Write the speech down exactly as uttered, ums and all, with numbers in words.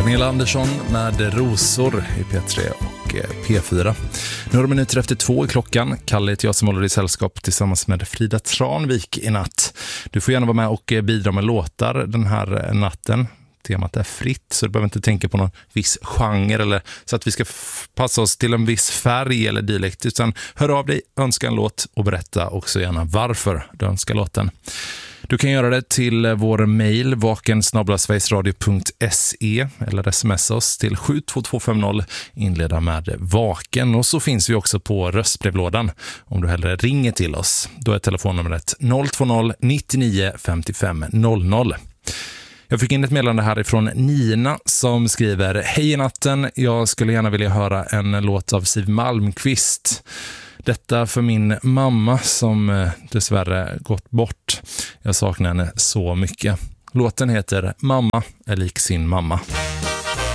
Pernilla Andersson med Rosor i P tre och P fyra. Några minuter efter två i klockan. Kalle heter jag som håller i sällskap tillsammans med Frida Tranvik i natt. Du får gärna vara med och bidra med låtar den här natten. Temat är fritt, så du behöver inte tänka på någon viss genre eller så att vi ska f- passa oss till en viss färg eller dialekt, utan hör av dig, önska en låt och berätta också gärna varför du önskar låten. Du kan göra det till vår mejl vaken snabel-a sverigesradio punkt se eller smsa oss till sju två två fem noll, inleda med vaken. Och så finns vi också på röstbrevlådan om du hellre ringer till oss. Då är telefonnumret noll två noll nittionio femtiofem noll noll. Jag fick in ett meddelande härifrån Nina som skriver: Hej i natten, jag skulle gärna vilja höra en låt av Siw Malmkvist. Detta för min mamma som dessvärre gått bort. Jag saknar henne så mycket. Låten heter Mamma är lik sin mamma.